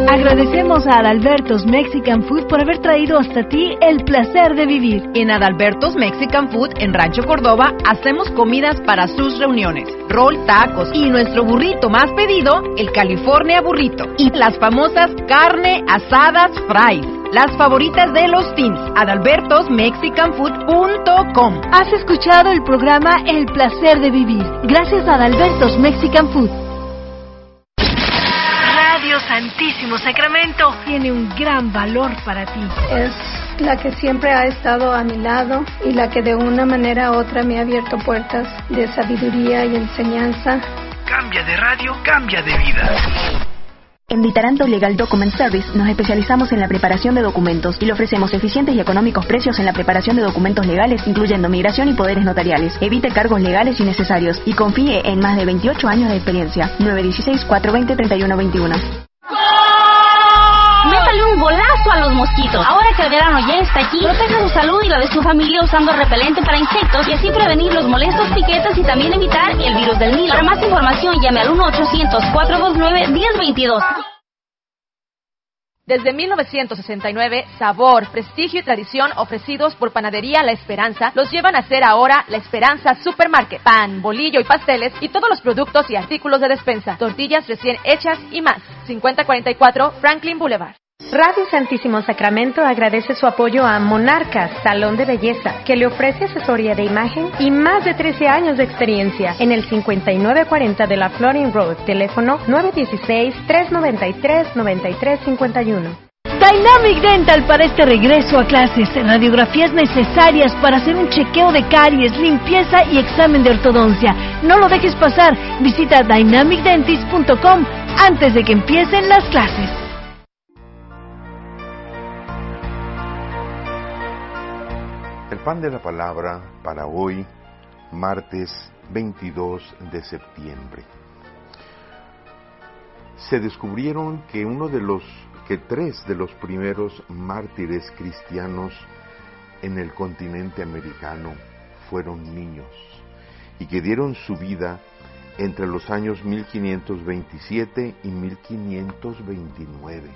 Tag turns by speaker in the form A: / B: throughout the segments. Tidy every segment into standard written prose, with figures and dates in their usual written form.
A: Agradecemos a Adalberto's Mexican Food por haber traído hasta ti el placer de vivir.
B: En Adalberto's Mexican Food, en Rancho Córdoba, hacemos comidas para sus reuniones, roll, tacos y nuestro burrito más pedido, el California Burrito. Y las famosas carne asadas fries, las favoritas de los teens. adalbertosmexicanfood.com.
A: Has escuchado el programa El placer de vivir, gracias a Adalberto's Mexican Food. Radio Santísimo Sacramento tiene un gran valor para ti.
C: Es la que siempre ha estado a mi lado y la que de una manera u otra me ha abierto puertas de sabiduría y enseñanza.
D: Cambia de radio, cambia de vida.
E: En Ditaranto Legal Document Service nos especializamos en la preparación de documentos y le ofrecemos eficientes y económicos precios en la preparación de documentos legales, incluyendo migración y poderes notariales. Evite cargos legales innecesarios y confíe en más de 28 años de experiencia. 916-420-3121.
F: Métale un golazo a los mosquitos. Ahora que el verano ya está aquí, proteja su salud y la de su familia usando repelente para insectos y así prevenir los molestos piquetes y también evitar el virus del Nilo. Para más información llame al 1-800-429-1022.
G: Desde 1969, sabor, prestigio y tradición ofrecidos por Panadería La Esperanza los llevan a ser ahora La Esperanza Supermarket. Pan, bolillo y pasteles y todos los productos y artículos de despensa. Tortillas recién hechas y más. 5044 Franklin Boulevard.
H: Radio Santísimo Sacramento agradece su apoyo a Monarcas, Salón de Belleza, que le ofrece asesoría de imagen y más de 13 años de experiencia en el 5940 de la Florin Road, teléfono 916-393-9351.
A: Dynamic Dental para este regreso a clases, radiografías necesarias para hacer un chequeo de caries, limpieza y examen de ortodoncia. No lo dejes pasar, visita dynamicdentist.com antes de que empiecen las clases.
I: El pan de la palabra para hoy, martes 22 de septiembre. Se descubrieron que tres de los primeros mártires cristianos en el continente americano fueron niños y que dieron su vida entre los años 1527 y 1529.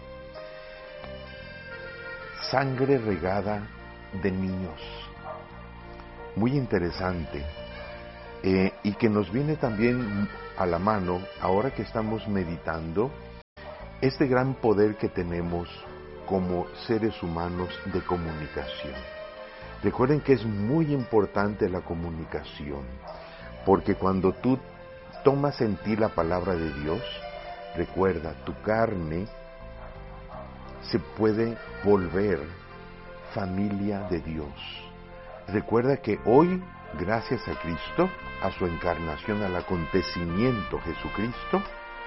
I: Sangre regada de niños. Muy interesante, y que nos viene también a la mano ahora que estamos meditando este gran poder que tenemos como seres humanos de comunicación. Recuerden que es muy importante la comunicación, porque cuando tú tomas en ti la palabra de Dios, recuerda, tu carne se puede volver familia de Dios. Recuerda que hoy, gracias a Cristo, a su encarnación, al acontecimiento Jesucristo,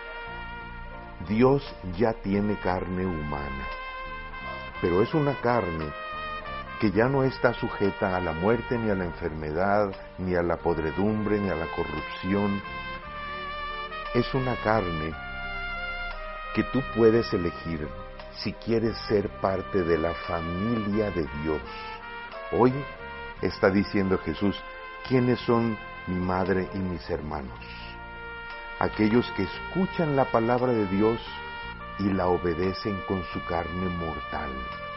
I: Dios ya tiene carne humana, pero es una carne que ya no está sujeta a la muerte, ni a la enfermedad, ni a la podredumbre, ni a la corrupción. Es una carne que tú puedes elegir si quieres ser parte de la familia de Dios. Hoy está diciendo Jesús, ¿quiénes son mi madre y mis hermanos? Aquellos que escuchan la palabra de Dios y la obedecen con su carne mortal.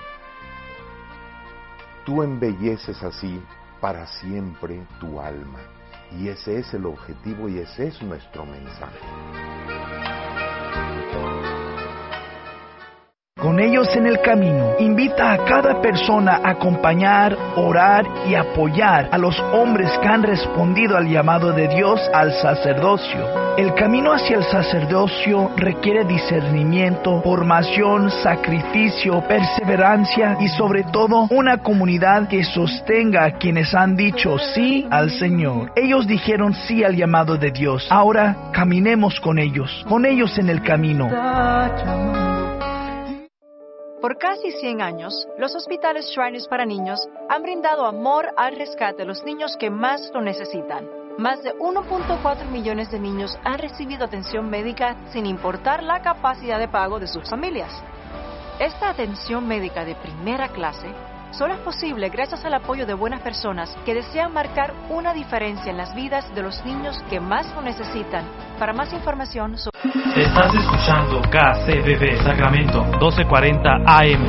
I: Tú embelleces así para siempre tu alma, y ese es el objetivo y ese es nuestro mensaje.
D: Con ellos en el camino, invita a cada persona a acompañar, orar y apoyar a los hombres que han respondido al llamado de Dios al sacerdocio. El camino hacia el sacerdocio requiere discernimiento, formación, sacrificio, perseverancia y sobre todo una comunidad que sostenga a quienes han dicho sí al Señor. Ellos dijeron sí al llamado de Dios. Ahora caminemos con ellos en el camino.
J: Por casi 100 años, los hospitales Shriners para niños han brindado amor al rescate de los niños que más lo necesitan. Más de 1.4 millones de niños han recibido atención médica sin importar la capacidad de pago de sus familias. Esta atención médica de primera clase solo es posible gracias al apoyo de buenas personas que desean marcar una diferencia en las vidas de los niños que más lo necesitan. Para más información sobre...
K: Estás escuchando KCBB Sacramento 1240 AM,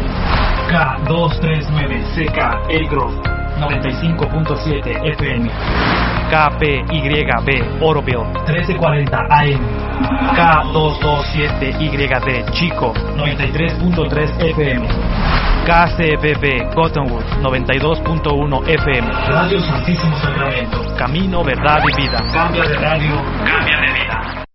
K: K239CK Elk Grove 95.7 FM, KPYB Oroville 1340 AM, K227YD Chico 93.3 FM, KCBB Cottonwood 92.1 FM, Radio Santísimo Sacramento, Camino, Verdad y Vida. Cambia de radio, cambia de vida.